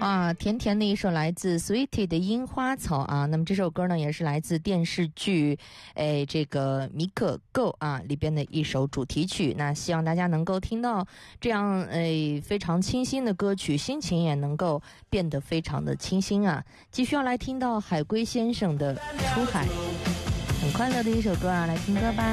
啊，甜甜的一首来自 Sweetie 的樱花草啊。那么这首歌呢，也是来自电视剧这个米可购啊里边的一首主题曲。那希望大家能够听到这样非常清新的歌曲，心情也能够变得非常的清新啊。继续要来听到海龟先生的出海，很快乐的一首歌啊，来听歌吧。